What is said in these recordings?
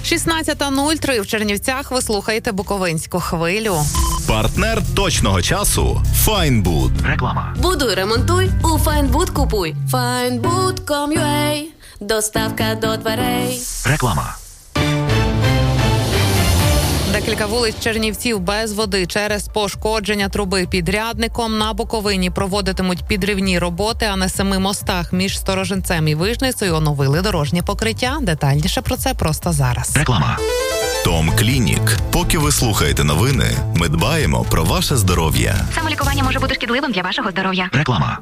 16:03 в Чернівцях. Ви слухаєте Буковинську хвилю. Партнер точного часу – Файнбуд. Реклама. Будуй, ремонтуй, у Файнбуд купуй. Findbood.com.ua. Доставка до дверей. Реклама. Декілька вулиць Чернівців без води через пошкодження труби підрядником. На Буковині проводитимуть підривні роботи, а на 7 мостах між Сторожинцем і Вижницею оновили дорожнє покриття. Детальніше про це просто зараз. Реклама. Том Клінік. Поки ви слухаєте новини, ми дбаємо про ваше здоров'я. Самолікування може бути шкідливим для вашого здоров'я. Реклама.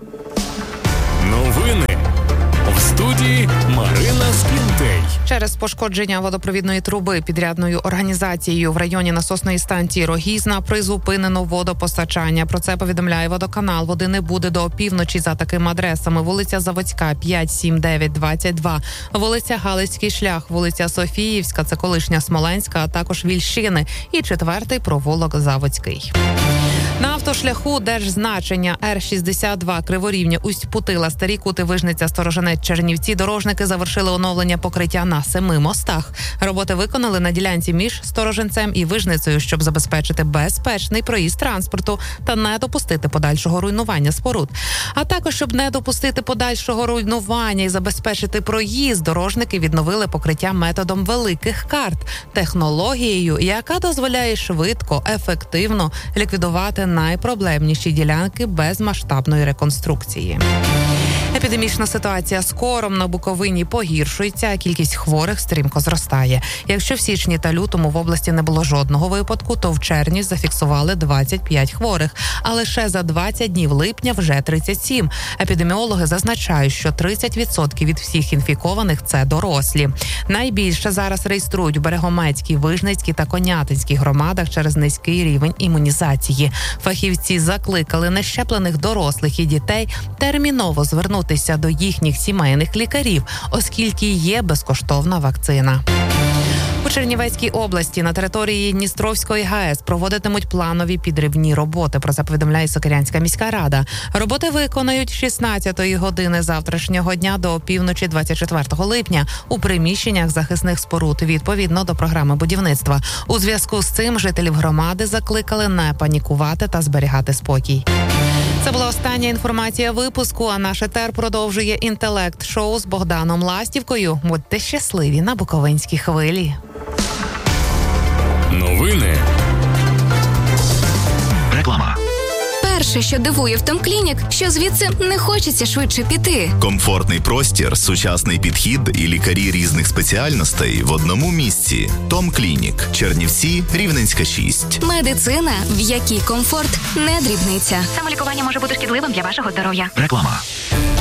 Новини. В студії Марина Скінтей. Через пошкодження водопровідної труби підрядною організацією в районі насосної станції Рогізна призупинено водопостачання. Про це повідомляє водоканал. Води не буде до опівночі за такими адресами: вулиця Заводська, 5, 7, 9, 22, вулиця Галицький шлях, вулиця Софіївська, це колишня Смоленська, а також Вільшини і 4-й провулок Заводський. На автошляху держзначення Р-62 Криворівня, Усть-Путила, Старі Кути, Вижниця, Сторожинець, Чернівці дорожники завершили оновлення покриття на 7 мостах. Роботи виконали на ділянці між Сторожинцем і Вижницею, щоб забезпечити безпечний проїзд транспорту та не допустити подальшого руйнування споруд. А також, щоб не допустити подальшого руйнування і забезпечити проїзд, дорожники відновили покриття методом великих карт, технологією, яка дозволяє швидко, ефективно ліквідувати найпроблемніші ділянки без масштабної реконструкції. Епідемічна ситуація з кором на Буковині погіршується, а кількість хворих стрімко зростає. Якщо в січні та лютому в області не було жодного випадку, то в червні зафіксували 25 хворих, а лише за 20 днів липня вже 37. Епідеміологи зазначають, що 30% від всіх інфікованих – це дорослі. Найбільше зараз реєструють у Берегометській, Вижницькій та Конятинській громадах через низький рівень імунізації. Фахівці закликали нещеплених дорослих і дітей терміново звернутися до їхніх сімейних лікарів, оскільки є безкоштовна вакцина. У Чернівецькій області на території Дністровської ГАЕС проводитимуть планові підривні роботи. Про це повідомляє Сокирянська міська рада. Роботи виконають з 16-ї години завтрашнього дня до опівночі 24 липня у приміщеннях захисних споруд відповідно до програми будівництва. У зв'язку з цим жителів громади закликали не панікувати та зберігати спокій. Це була остання інформація випуску, а наш етер продовжує інтелект-шоу з Богданом Ластівкою. Будьте щасливі на Буковинській хвилі. Новини. Реклама. Перше, що дивує в Том Клінік, що звідси не хочеться швидше піти. Комфортний простір, сучасний підхід і лікарі різних спеціальностей в одному місці. Том Клінік. Чернівці, Рівненська, 6. Медицина, в якій комфорт не дрібниця. Самолікування може бути шкідливим для вашого здоров'я. Реклама.